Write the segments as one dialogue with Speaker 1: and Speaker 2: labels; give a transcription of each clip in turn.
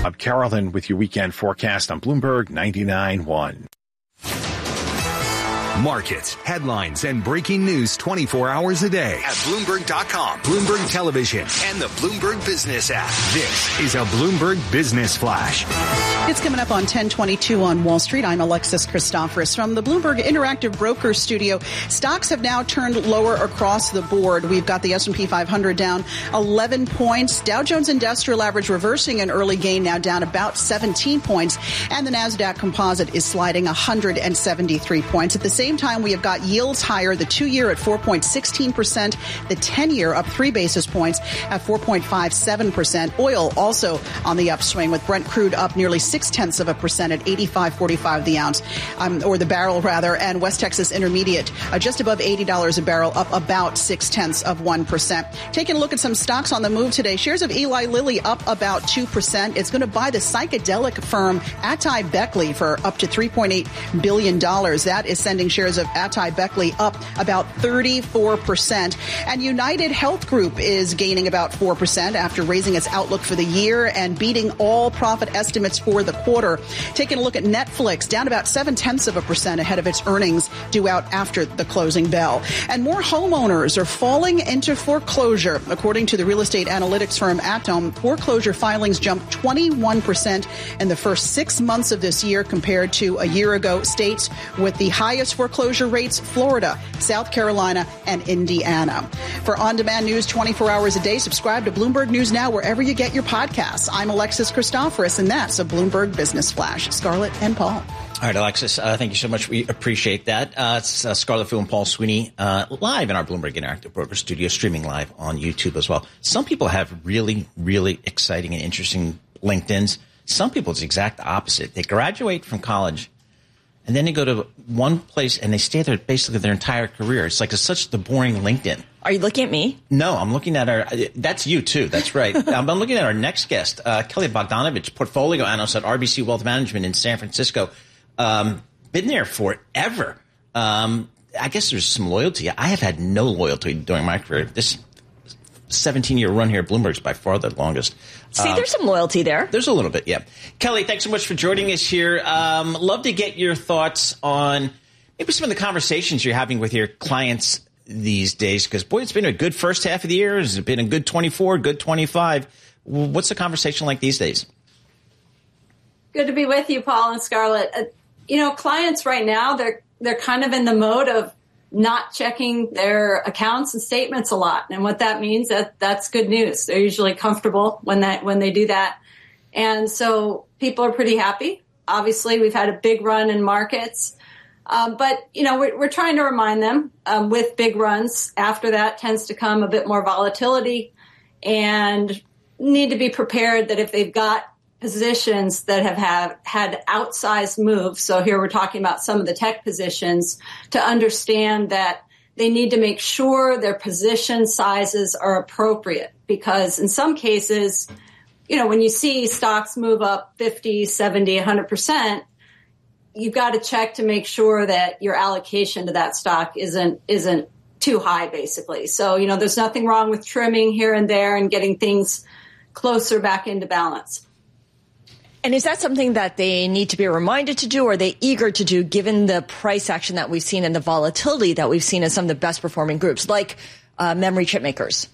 Speaker 1: I'm Carolyn with your weekend forecast on Bloomberg 99.1.
Speaker 2: Markets, headlines, and breaking news 24 hours a day at Bloomberg.com, Bloomberg Television, and the Bloomberg Business app. This is a Bloomberg Business Flash.
Speaker 3: It's coming up on 1022 on Wall Street. I'm Alexis Christoforous from the Bloomberg Interactive Brokers Studio. Stocks have now turned lower across the board. We've got the S&P 500 down 11 points. Dow Jones Industrial Average reversing an early gain, now down about 17 points. And the NASDAQ Composite is sliding 173 points. At the same time, we have got yields higher, the 2-year at 4.16%, the 10-year up 3 basis points at 4.57%. Oil also on the upswing, with Brent crude up nearly 0.6% at 85.45 the ounce, or the barrel rather, and West Texas Intermediate just above $80 a barrel, up about 0.6%. Taking a look at some stocks on the move today. Shares of Eli Lilly up about 2%. It's going to buy the psychedelic firm Atai-Beckley for up to $3.8 billion. That is sending shares of Atai-Beckley up about 34%. And United Health Group is gaining about 4% after raising its outlook for the year and beating all profit estimates for the quarter. Taking a look at Netflix, down about 0.7% ahead of its earnings due out after the closing bell. And more homeowners are falling into foreclosure. According to the real estate analytics firm Atom, foreclosure filings jumped 21% in the first 6 months of this year compared to a year ago. States with the highest foreclosure rates: Florida, South Carolina, and Indiana. For on-demand news 24 hours a day, subscribe to Bloomberg News Now wherever you get your podcasts. I'm Alexis Christoforous, and that's a Bloomberg Business Flash. Scarlett and Paul.
Speaker 4: All right, Alexis, thank you so much. We appreciate that. It's Scarlett Fu and Paul Sweeney live in our Bloomberg Interactive Broker Studio, streaming live on YouTube as well. Some people have really, really exciting and interesting LinkedIns. Some people, it's the exact opposite. They graduate from college, and then they go to one place, and they stay there basically their entire career. It's like such the boring LinkedIn.
Speaker 5: Are you looking at me?
Speaker 4: No, I'm looking at our – that's you, too. That's right. I'm looking at our next guest, Kelly Bogdanovich, portfolio analyst at RBC Wealth Management in San Francisco. Been there forever. I guess there's some loyalty. I have had no loyalty during my career. This 17-year run here at Bloomberg's by far the longest.
Speaker 5: See, there's some loyalty there.
Speaker 4: There's a little bit, yeah. Kelly, thanks so much for joining us here. Love to get your thoughts on maybe some of the conversations you're having with your clients these days, because, boy, it's been a good first half of the year. It's been a good 24, good 25. What's the conversation like these days?
Speaker 6: Good to be with you, Paul and Scarlett. Clients right now, they're kind of in the mode of not checking their accounts and statements a lot. And what that means, that's good news. They're usually comfortable when they do that. And so people are pretty happy. Obviously, we've had a big run in markets. But we're trying to remind them with big runs, after that tends to come a bit more volatility, and need to be prepared that if they've got positions that have had outsized moves, so here we're talking about some of the tech positions, to understand that they need to make sure their position sizes are appropriate. Because in some cases, when you see stocks move up 50, 70, 100%, you've got to check to make sure that your allocation to that stock isn't too high, basically. So, there's nothing wrong with trimming here and there and getting things closer back into balance.
Speaker 5: And is that something that they need to be reminded to do, or are they eager to do, given the price action that we've seen and the volatility that we've seen in some of the best performing groups, like memory chip makers?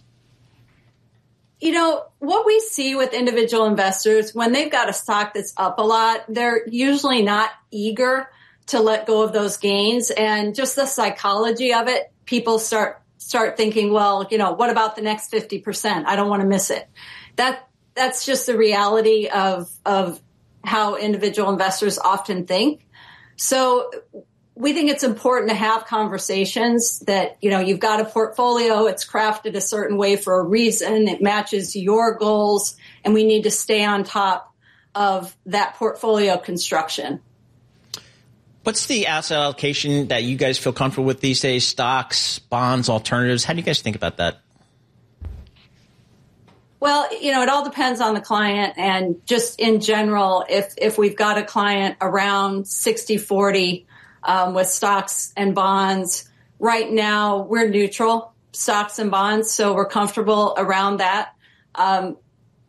Speaker 6: What we see with individual investors, when they've got a stock that's up a lot, they're usually not eager to let go of those gains. And just the psychology of it, people start thinking, well, what about the next 50%? I don't want to miss it. That's just the reality of how individual investors often think. So we think it's important to have conversations that, you've got a portfolio, it's crafted a certain way for a reason, it matches your goals, and we need to stay on top of that portfolio construction.
Speaker 4: What's the asset allocation that you guys feel comfortable with these days? Stocks, bonds, alternatives? How do you guys think about that?
Speaker 6: Well, it all depends on the client, and just in general, if we've got a client around 60-40 with stocks and bonds, right now we're neutral, stocks and bonds, so we're comfortable around that.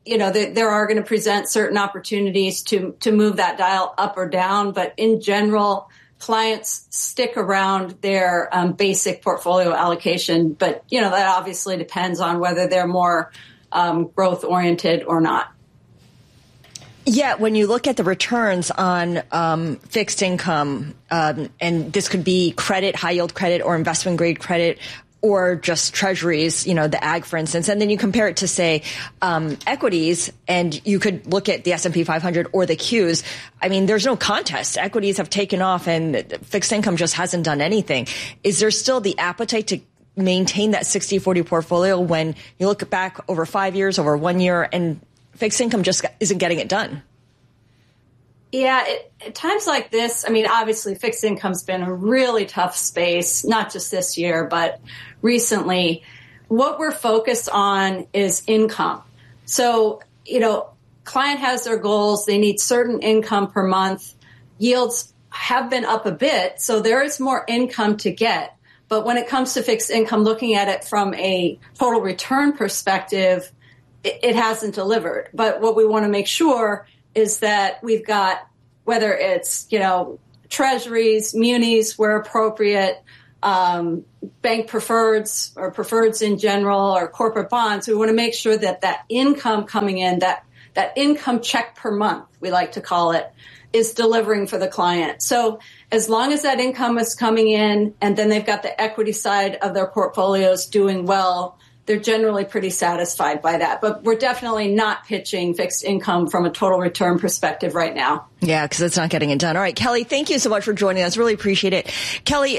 Speaker 6: there are going to present certain opportunities to move that dial up or down. But in general, clients stick around their basic portfolio allocation. But, that obviously depends on whether they're more growth oriented or not.
Speaker 5: Yeah, when you look at the returns on fixed income, and this could be credit, high yield credit, or investment grade credit, or just treasuries, the ag, for instance, and then you compare it to, say, equities, and you could look at the S&P 500 or the Qs. I mean, there's no contest. Equities have taken off, and fixed income just hasn't done anything. Is there still the appetite to maintain that 60-40 portfolio when you look back over 5 years, over 1 year, and fixed income just isn't getting it done?
Speaker 6: Yeah, at times like this, obviously fixed income's been a really tough space, not just this year, but recently. What we're focused on is income. So, client has their goals. They need certain income per month. Yields have been up a bit, so there is more income to get. But when it comes to fixed income, looking at it from a total return perspective, it hasn't delivered. But what we want to make sure is that we've got, whether it's, treasuries, munis where appropriate, bank preferreds or preferreds in general, or corporate bonds. We want to make sure that that income coming in, that income check per month, we like to call it, is delivering for the client. So as long as that income is coming in and then they've got the equity side of their portfolios doing well, they're generally pretty satisfied by that. But we're definitely not pitching fixed income from a total return perspective right now.
Speaker 5: Yeah, because it's not getting it done. All right, Kelly, thank you so much for joining us. Really appreciate it. Kelly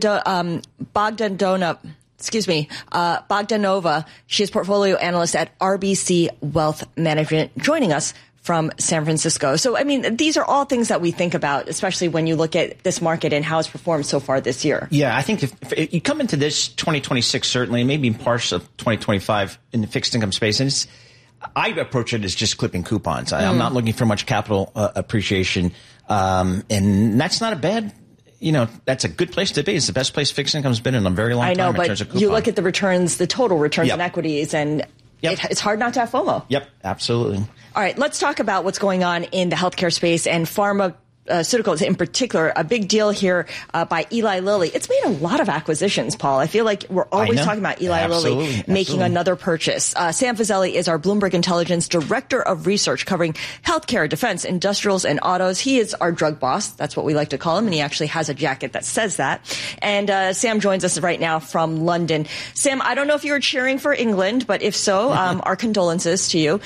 Speaker 5: Bogdanova, she's portfolio analyst at RBC Wealth Management, joining us from San Francisco. So, these are all things that we think about, especially when you look at this market and how it's performed so far this year.
Speaker 4: Yeah, I think if you come into this 2026, certainly, maybe in parts of 2025 in the fixed income space, and I approach it as just clipping coupons. I'm not looking for much capital appreciation, and that's not a bad. That's a good place to be. It's the best place fixed income's been in a very long time.
Speaker 5: I know,
Speaker 4: in terms of
Speaker 5: but
Speaker 4: coupon.
Speaker 5: you look at the returns, the total returns in equities, and it's hard not to have FOMO.
Speaker 4: Yep, absolutely.
Speaker 5: All right, let's talk about what's going on in the healthcare space and pharmaceuticals in particular. A big deal here by Eli Lilly. It's made a lot of acquisitions, Paul. I feel like we're always talking about Eli Lilly making another purchase. Sam Fazeli is our Bloomberg Intelligence Director of Research covering healthcare, defense, industrials, and autos. He is our drug boss. That's what we like to call him, and he actually has a jacket that says that. And Sam joins us right now from London. Sam, I don't know if you were cheering for England, but if so, our condolences to you.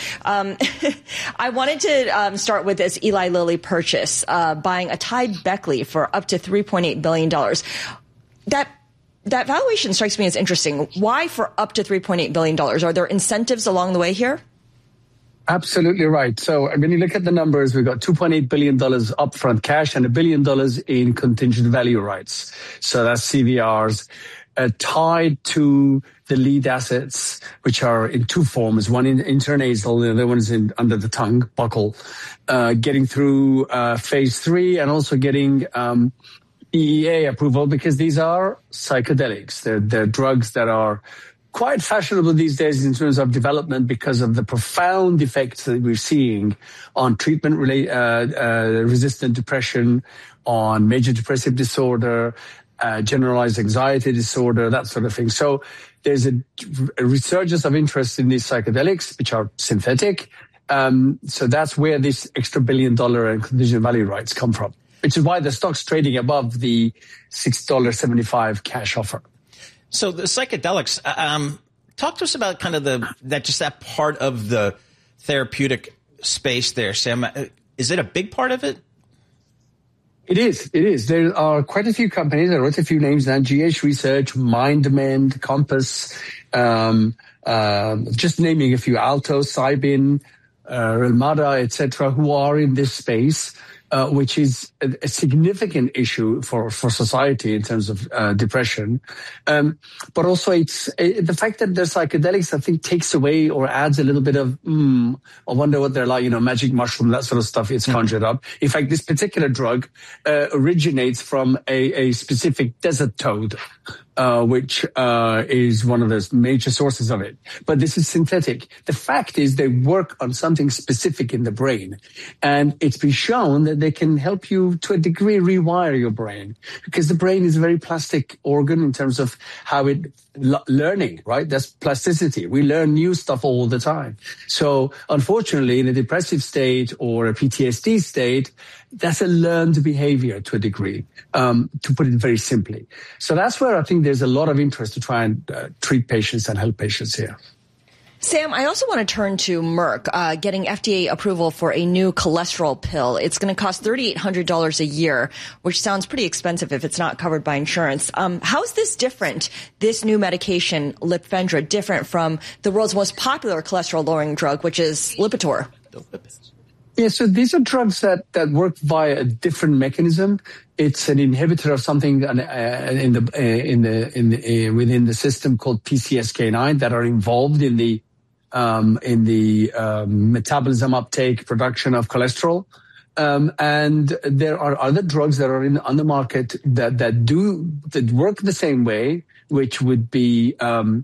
Speaker 5: I wanted to start with this Eli Lilly purchase, buying AtaiBeckley for up to $3.8 billion. That valuation strikes me as interesting. Why for up to $3.8 billion? Are there incentives along the way here?
Speaker 7: Absolutely right. So when you look at the numbers, we've got $2.8 billion upfront cash and $1 billion in contingent value rights. So that's CVRs. Tied to the lead assets, which are in two forms, one in intranasal, the other one is under the tongue, buccal, getting through phase 3 and also getting EEA approval, because these are psychedelics. They're drugs that are quite fashionable these days in terms of development because of the profound effects that we're seeing on treatment-resistant depression, on major depressive disorder, generalized anxiety disorder, that sort of thing. So there's a resurgence of interest in these psychedelics, which are synthetic. So that's where this extra $1 billion and contingent value rights come from, which is why the stock's trading above the $6.75 cash offer.
Speaker 4: So the psychedelics, talk to us about kind of that part of the therapeutic space there, Sam. Is it a big part of it?
Speaker 7: It is. There are quite a few companies. I wrote a few names down: GH Research, MindMend, Compass, just naming a few, Alto, Cybin, Relmada, etc., who are in this space, which is a significant issue for society in terms of depression. But also it's the fact that they're psychedelics, I think, takes away or adds a little bit of, I wonder what they're like, magic mushroom, that sort of stuff it's conjured up. In fact, this particular drug originates from a specific desert toad, which is one of the major sources of it. But this is synthetic. The fact is they work on something specific in the brain. And it's been shown that they can help you to a degree rewire your brain, because the brain is a very plastic organ in terms of how it learning, right? That's plasticity. We learn new stuff all the time. So unfortunately, in a depressive state or a PTSD state, that's a learned behavior to a degree, to put it very simply. So that's where I think there's a lot of interest to try and treat patients and help patients here.
Speaker 5: Sam, I also want to turn to Merck, getting FDA approval for a new cholesterol pill. It's going to cost $3,800 a year, which sounds pretty expensive if it's not covered by insurance. How is this different, this new medication, Lipfendra, different from the world's most popular cholesterol-lowering drug, which is Lipitor?
Speaker 7: Yeah, so these are drugs that work via a different mechanism. It's an inhibitor of something within the system called PCSK9 that are involved in the metabolism, uptake, production of cholesterol. And there are other drugs that are on the market that work the same way, which would be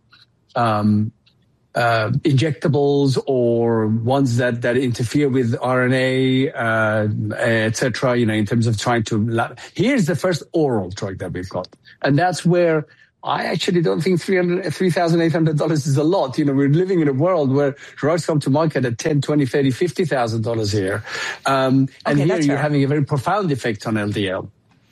Speaker 7: injectables or ones that interfere with RNA, etc. In terms of trying to. Here's the first oral drug that we've got, and that's where I actually don't think $3,800 is a lot. We're living in a world where drugs come to market at $10,000, $20,000, $30,000, $50,000 here, and here you're having a very profound effect on LDL.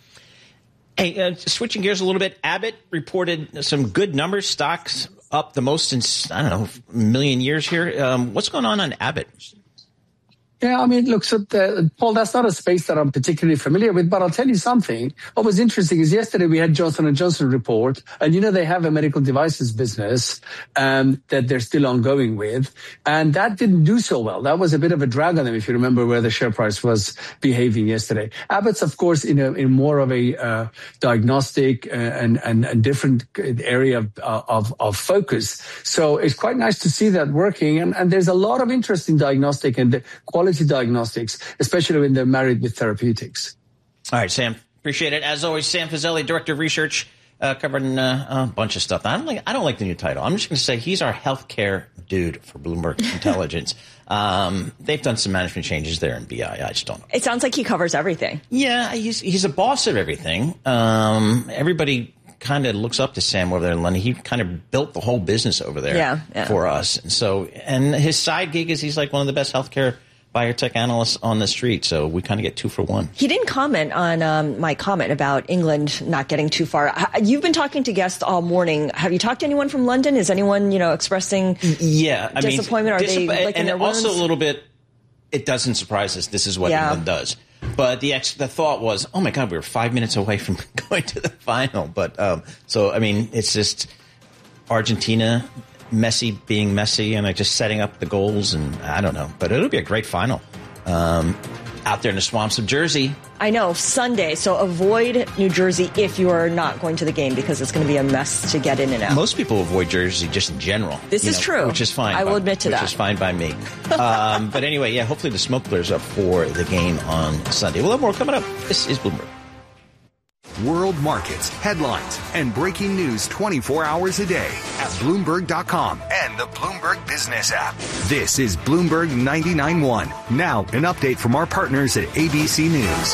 Speaker 4: Hey, switching gears a little bit, Abbott reported some good numbers, stocks up the most in, a million years here. What's going on Abbott?
Speaker 7: Yeah, look, so Paul, that's not a space that I'm particularly familiar with, but I'll tell you something. What was interesting is yesterday we had Johnson & Johnson report, and they have a medical devices business that they're still ongoing with, and that didn't do so well. That was a bit of a drag on them, if you remember where the share price was behaving yesterday. Abbott's, of course, in more of a diagnostic and different area of focus. So it's quite nice to see that working, and there's a lot of interest in diagnostic and quality diagnostics, especially when they're married with therapeutics.
Speaker 4: All right, Sam, appreciate it. As always, Sam Fazeli, Director of Research, covering a bunch of stuff. I don't like the new title. I'm just going to say he's our healthcare dude for Bloomberg Intelligence. They've done some management changes there in BI. I just don't know.
Speaker 5: It sounds like he covers everything.
Speaker 4: Yeah, he's a boss of everything. Everybody kind of looks up to Sam over there in London. He kind of built the whole business over there for us. And his side gig is he's like one of the best healthcare biotech analysts on the street, so we kind of get 2 for 1.
Speaker 5: He didn't comment on my comment about England not getting too far. You've been talking to guests all morning. Have you talked to anyone from London? Is anyone, expressing disappointment? Are they licking their wounds?
Speaker 4: Also a little bit, it doesn't surprise us. This is what England does. But the thought was, oh my God, we were 5 minutes away from going to the final. But it's just Argentina. Messi being Messi and just setting up the goals, and I don't know, but it'll be a great final out there in the swamps of Jersey.
Speaker 5: I know, Sunday, so avoid New Jersey if you are not going to the game, because it's going to be a mess to get in and out.
Speaker 4: Most people avoid Jersey just in general.
Speaker 5: This is true.
Speaker 4: Which is fine.
Speaker 5: I will admit to that.
Speaker 4: Which is fine by me. But anyway, hopefully the smoke clears up for the game on Sunday. We'll have more coming up. This is Bloomberg.
Speaker 2: World markets, headlines, and breaking news 24 hours a day at Bloomberg.com and the Bloomberg Business app. This is Bloomberg 99.1. Now, an update from our partners at ABC News.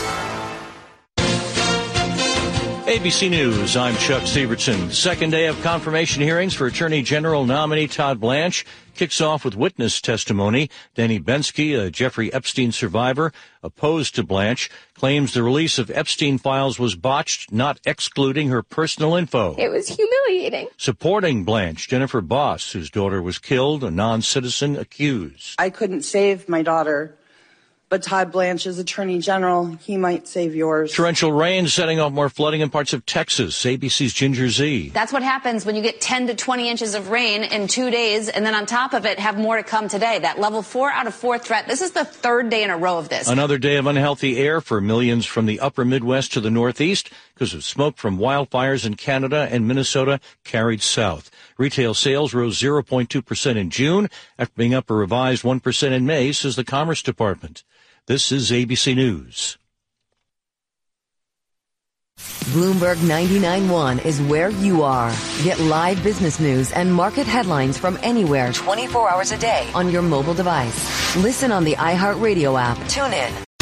Speaker 8: ABC News, I'm Chuck Sievertson. Second day of confirmation hearings for Attorney General nominee Todd Blanche kicks off with witness testimony. Danny Bensky, a Jeffrey Epstein survivor, opposed to Blanche, claims the release of Epstein files was botched, not excluding her personal info.
Speaker 9: It was humiliating.
Speaker 8: Supporting Blanche, Jennifer Boss, whose daughter was killed, a non-citizen accused.
Speaker 10: I couldn't save my daughter, but Todd Blanche is Attorney General. He might save yours.
Speaker 8: Torrential rain setting off more flooding in parts of Texas. ABC's Ginger Z.
Speaker 11: That's what happens when you get 10 to 20 inches of rain in 2 days, and then on top of it, have more to come today. That level 4 out of 4 threat. This is the third day in a row of this.
Speaker 8: Another day of unhealthy air for millions from the upper Midwest to the Northeast because of smoke from wildfires in Canada and Minnesota carried south. Retail sales rose 0.2% in June after being up a revised 1% in May, says the Commerce Department. This is ABC News.
Speaker 9: Bloomberg 99.1 is where you are. Get live business news and market headlines from anywhere 24 hours a day on your mobile device. Listen on the iHeartRadio app. Tune in.